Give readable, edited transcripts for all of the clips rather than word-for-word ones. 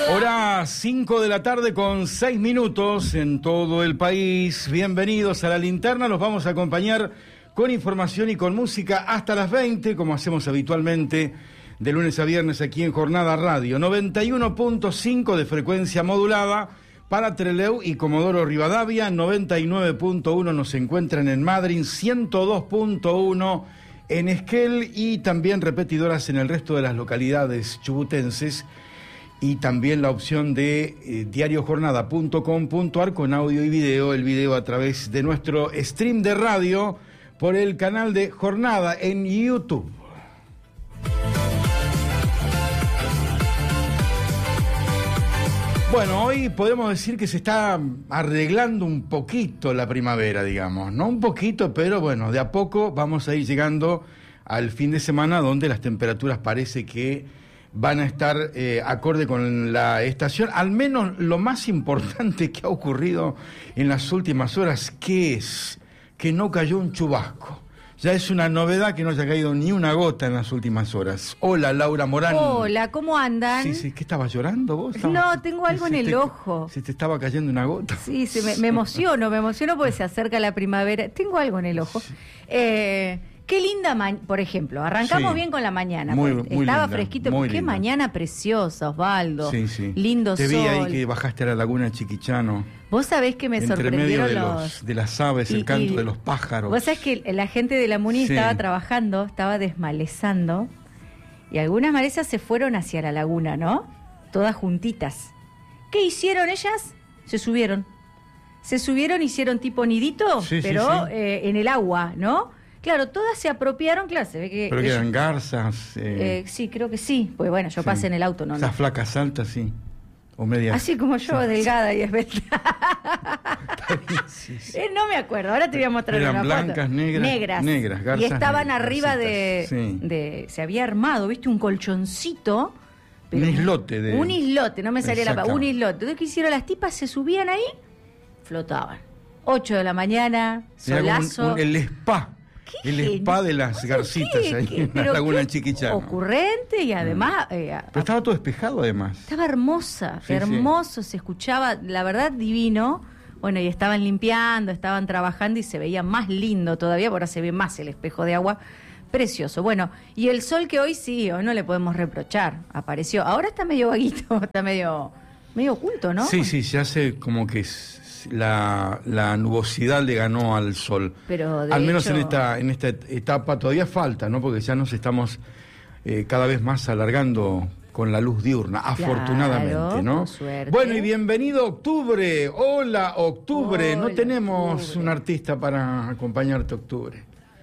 Hora 5 de la tarde con 6 minutos en todo el país. Bienvenidos a La Linterna. Los vamos a acompañar con información y con música hasta las 20, como hacemos habitualmente de lunes a viernes aquí en Jornada Radio. 91.5 de frecuencia modulada para Trelew y Comodoro Rivadavia. 99.1 nos encuentran en Madryn. 102.1 en Esquel y también repetidoras en el resto de las localidades chubutenses. Y también la opción de diariojornada.com.ar con audio y video, el video a través de nuestro stream de radio por el canal de Jornada en YouTube. Bueno, hoy podemos decir que se está arreglando un poquito la primavera, digamos, no un poquito, pero bueno, de a poco vamos a ir llegando al fin de semana donde las temperaturas parece que van a estar acorde con la estación. Al menos lo más importante que ha ocurrido en las últimas horas, ¿qué es? Que no cayó un chubasco. Ya es una novedad que no haya caído ni una gota en las últimas horas. Hola, Laura Morán. Hola, ¿cómo andan? Sí, ¿qué estabas llorando vos? No, tengo algo en el ojo. ¿Se te estaba cayendo una gota? Sí, me emociono porque se acerca la primavera. Tengo algo en el ojo. Qué linda por ejemplo, arrancamos bien con la mañana. Muy estaba linda, fresquito. muy Qué linda. Mañana preciosa, Osvaldo. Sí. Lindo Te sol. vi ahí que bajaste a la laguna Chiquichano. Vos sabés que me sorprendieron de las aves, el canto de los pájaros. Vos sabés que la gente de la Muni estaba trabajando, estaba desmalezando, y algunas malezas se fueron hacia la laguna, ¿no? Todas juntitas. ¿Qué hicieron ellas? Se subieron, hicieron tipo nidito, pero en el agua, ¿no? Claro, todas se apropiaron, claro, se ve que... ¿Pero que eran garzas? Sí, creo que sí. Pues bueno, yo pasé en el auto, ¿no? Esas flacas altas, sí. O medias. Así como yo, delgada y esbelta. No me acuerdo, ahora te voy a mostrar una foto. Eran blancas, negras, garzas. Y estaban arriba de... Se había armado, ¿viste? Un colchoncito. Un islote. Un islote, no me salía la palabra. Un islote. Entonces, ¿qué hicieron? Las tipas se subían ahí, flotaban. 8 de la mañana, solazo. El spa. El spa de las garcitas ahí en la laguna Chiquichano. Ocurrente y además... pero estaba todo despejado además. Estaba hermosa, hermoso, se escuchaba, la verdad, divino. Bueno, y estaban limpiando, estaban trabajando y se veía más lindo todavía, porque ahora se ve más el espejo de agua. Precioso. Bueno, y el sol que hoy no le podemos reprochar, apareció. Ahora está medio vaguito, está medio oculto, ¿no? Sí, se hace como que la nubosidad le ganó al sol. Pero al menos en esta etapa todavía falta, ¿no? Porque ya nos estamos cada vez más alargando con la luz diurna, afortunadamente, ¿no? Con suerte. Bueno, y bienvenido octubre. Hola, octubre. No tenemos octubre. Un artista para acompañarte, octubre.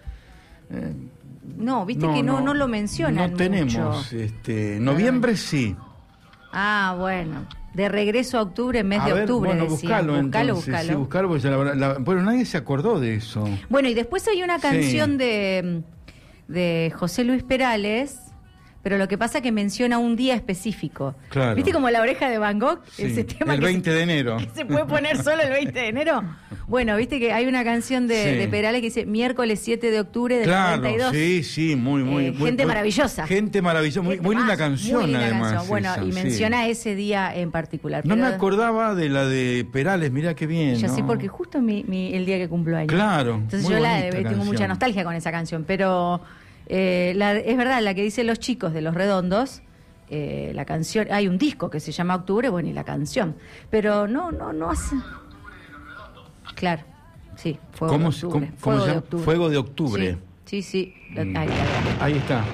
No, viste que no lo mencionan No tenemos. Noviembre sí. Ah, bueno. De regreso a octubre, mes de octubre, bueno, decían. Buscalo. Sí, buscalo, porque bueno, nadie se acordó de eso. Bueno, y después hay una canción de José Luis Perales, pero lo que pasa es que menciona un día específico. Claro. ¿Viste como la oreja de Van Gogh? Sí, ese tema el 20 de enero. Que se puede poner solo el 20 de enero. Bueno, viste que hay una canción de Perales que dice miércoles 7 de octubre del 92. Sí, muy gente maravillosa. Gente maravillosa, muy linda canción, muy linda además. Canción. Bueno, y menciona ese día en particular. No me acordaba de la de Perales, mirá qué bien. Ya sé, porque justo el día que cumplo años. Claro. Entonces yo tengo mucha nostalgia con esa canción, pero es verdad, la que dicen los chicos de Los Redondos, la canción, hay un disco que se llama Octubre, bueno, y la canción, pero no hace... Claro, sí, Fuego de Octubre. ¿Cómo se llama? Fuego de Octubre. Sí. Ahí está.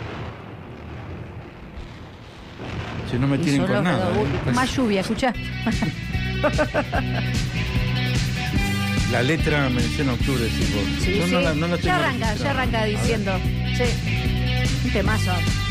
Si no me tienen con nada. Más lluvia, escuchá. La letra menciona octubre, sí. No la tengo. Ya arranca diciendo. Sí. Un temazo.